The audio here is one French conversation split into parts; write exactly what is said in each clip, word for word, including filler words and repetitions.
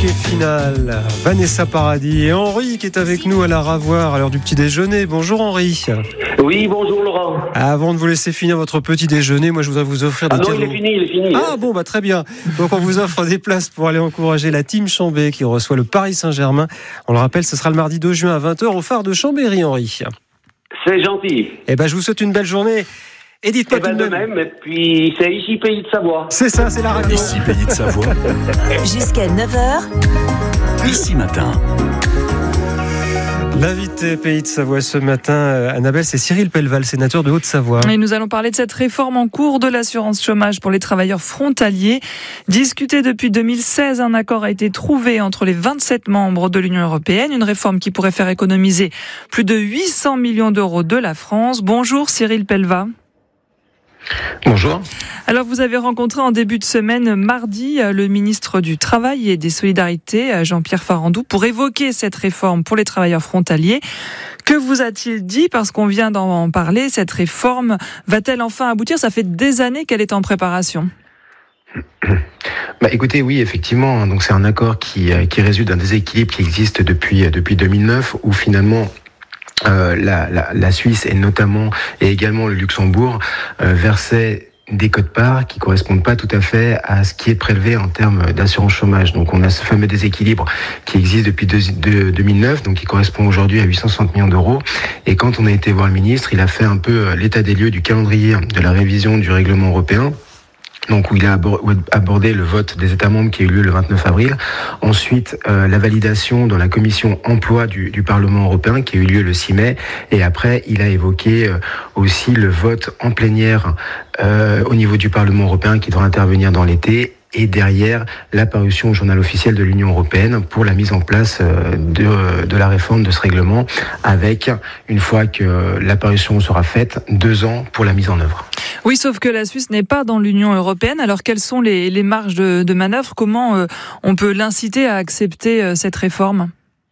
bouquet final. Vanessa Paradis et Henri qui est avec nous à la Ravoire à l'heure du petit déjeuner. Bonjour Henri. Oui, bonjour Laurent. Avant de vous laisser finir votre petit déjeuner, moi je voudrais vous offrir des ah non, cadeaux. il est fini, il est fini. Ah bon, bah très bien. Donc on vous offre des places pour aller encourager la team Chambé qui reçoit le Paris Saint-Germain. On le rappelle, ce sera le mardi deux juin à vingt heures au phare de Chambéry, Henri. C'est gentil. Eh ben je vous souhaite une belle journée. Et dites-moi eh ben tout de même. Et puis c'est ici Pays de Savoie. C'est ça, c'est la radio. Ici Pays de Savoie. Jusqu'à neuf heures. Ici Matin. L'invité Pays de Savoie ce matin, Annabelle, c'est Cyril Pelleval, sénateur de Haute-Savoie. Et nous allons parler de cette réforme en cours de l'assurance chômage pour les travailleurs frontaliers. Discuté depuis deux mille seize, un accord a été trouvé entre les vingt-sept membres de l'Union européenne. Une réforme qui pourrait faire économiser plus de huit cents millions d'euros de la France. Bonjour Cyril Pelleval. Bonjour. Alors vous avez rencontré en début de semaine, mardi, le ministre du Travail et des Solidarités, Jean-Pierre Farandou, pour évoquer cette réforme pour les travailleurs frontaliers. Que vous a-t-il dit ? Parce qu'on vient d'en parler, cette réforme va-t-elle enfin aboutir ? Ça fait des années qu'elle est en préparation. Bah, écoutez, oui, effectivement, donc c'est un accord qui, qui résulte d'un déséquilibre qui existe depuis, depuis deux mille neuf, où finalement Euh, la, la, la Suisse et notamment et également le Luxembourg euh, versaient des quotes-parts qui correspondent pas tout à fait à ce qui est prélevé en termes d'assurance chômage. Donc on a ce fameux déséquilibre qui existe depuis de, de, deux mille neuf, donc qui correspond aujourd'hui à huit cent soixante millions d'euros. Et quand on a été voir le ministre, il a fait un peu l'état des lieux du calendrier de la révision du règlement européen. Donc où il a abordé le vote des États membres qui a eu lieu le vingt-neuf avril. Ensuite, euh, la validation dans la commission emploi du, du Parlement européen qui a eu lieu le six mai. Et après, il a évoqué euh, aussi le vote en plénière euh, au niveau du Parlement européen qui devra intervenir dans l'été. Et derrière, l'apparition au journal officiel de l'Union européenne pour la mise en place de, de la réforme de ce règlement, avec, une fois que l'apparition sera faite, deux ans pour la mise en œuvre. Oui, sauf que la Suisse n'est pas dans l'Union européenne. Alors, quelles sont les, les marges de, de manœuvre ? Comment euh, on peut l'inciter à accepter euh, cette réforme ?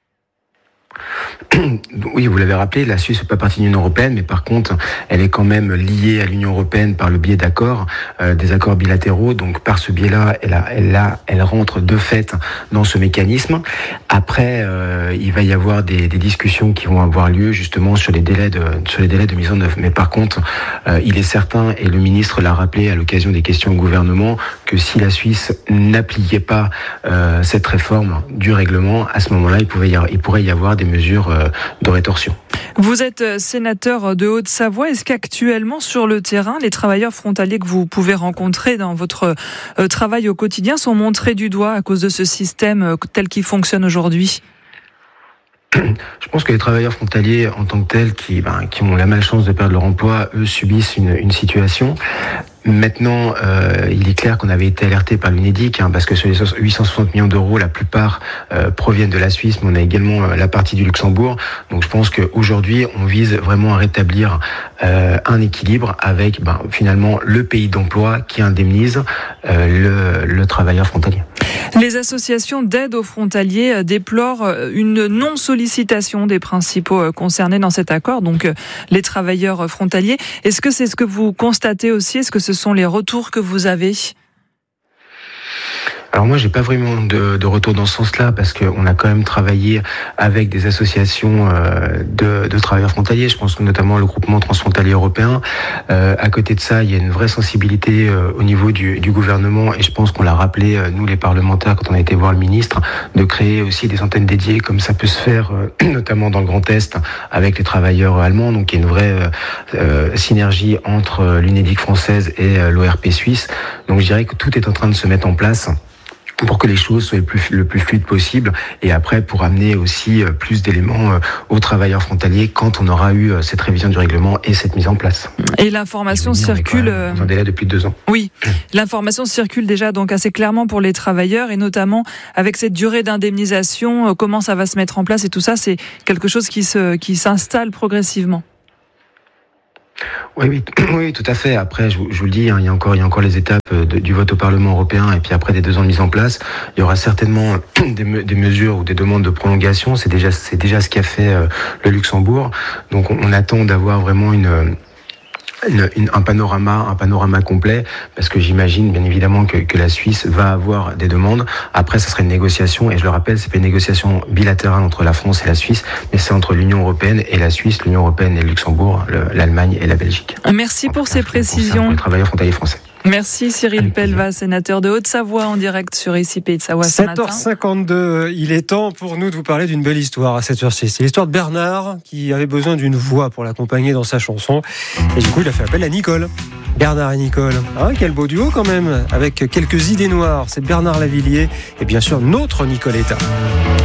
Oui, vous l'avez rappelé, la Suisse n'est pas partie de l'Union européenne, mais par contre, elle est quand même liée à l'Union européenne par le biais d'accords, euh, des accords bilatéraux. Donc, par ce biais-là, elle, a, elle, a, elle rentre de fait dans ce mécanisme. Après, euh, il va y avoir des, des discussions qui vont avoir lieu justement sur les délais de, sur les délais de mise en œuvre. Mais par contre, euh, il est certain, et le ministre l'a rappelé à l'occasion des questions au gouvernement, que si la Suisse n'appliquait pas euh, cette réforme du règlement, à ce moment-là, il, pouvait y avoir, il pourrait y avoir des mesures euh, de rétorsion. Vous êtes sénateur de Haute-Savoie. Est-ce qu'actuellement, sur le terrain, les travailleurs frontaliers que vous pouvez rencontrer dans votre euh, travail au quotidien sont montrés du doigt à cause de ce système euh, tel qu'il fonctionne aujourd'hui ? Je pense que les travailleurs frontaliers en tant que tels qui, ben, qui ont la malchance de perdre leur emploi, eux subissent une, une situation. Maintenant, euh, il est clair qu'on avait été alerté par l'Unédic, hein, parce que sur les huit cent soixante millions d'euros, la plupart euh, proviennent de la Suisse, mais on a également euh, la partie du Luxembourg. Donc je pense qu'aujourd'hui, on vise vraiment à rétablir euh, un équilibre avec ben, finalement le pays d'emploi qui indemnise euh, le, le travailleur frontalier. Les associations d'aide aux frontaliers déplorent une non-sollicitation des principaux concernés dans cet accord, donc les travailleurs frontaliers. Est-ce que c'est ce que vous constatez aussi ? Est-ce que ce sont les retours que vous avez ? Alors moi, j'ai pas vraiment de, de retour dans ce sens-là, parce qu'on a quand même travaillé avec des associations euh, de, de travailleurs frontaliers. Je pense que notamment le groupement transfrontalier européen. Euh, à côté de ça, il y a une vraie sensibilité euh, au niveau du, du gouvernement, et je pense qu'on l'a rappelé, euh, nous les parlementaires, quand on a été voir le ministre, de créer aussi des antennes dédiées, comme ça peut se faire, euh, notamment dans le Grand Est, avec les travailleurs allemands. Donc il y a une vraie euh, euh, synergie entre l'Unédic française et euh, l'O R P suisse. Donc je dirais que tout est en train de se mettre en place pour que les choses soient le plus, le plus fluide possible, et après pour amener aussi plus d'éléments aux travailleurs frontaliers quand on aura eu cette révision du règlement et cette mise en place. Et l'information circule... Dans un délai de plus de deux ans. Oui, l'information circule déjà donc assez clairement pour les travailleurs, et notamment avec cette durée d'indemnisation, comment ça va se mettre en place et tout ça, c'est quelque chose qui, se, qui s'installe progressivement. Oui, oui, oui, tout à fait. Après, je vous, je vous le dis, hein, il y a encore, il y a encore les étapes de, du vote au Parlement européen, et puis après des deux ans de mise en place, il y aura certainement des, me, des mesures ou des demandes de prolongation. C'est déjà, c'est déjà ce qu'a fait euh, le Luxembourg. Donc, on, on attend d'avoir vraiment une une, une, un panorama, un panorama complet, parce que j'imagine bien évidemment que, que la Suisse va avoir des demandes. Après, ça serait une négociation, et je le rappelle, c'est pas une négociation bilatérale entre la France et la Suisse, mais c'est entre l'Union européenne et la Suisse, l'Union européenne et le Luxembourg, le, l'Allemagne et la Belgique. Merci pour ces précisions. Pour les travailleurs frontaliers français. Merci Cyril Pellevat, sénateur de Haute-Savoie, en direct sur I C I Pays de Savoie ce matin. sept heures cinquante-deux, il est temps pour nous de vous parler d'une belle histoire à cette heure-ci. C'est l'histoire de Bernard qui avait besoin d'une voix pour l'accompagner dans sa chanson. Et du coup, il a fait appel à Nicole. Bernard et Nicole. Ah, quel beau duo quand même, avec quelques idées noires. C'est Bernard Lavilliers et bien sûr notre Nicoletta.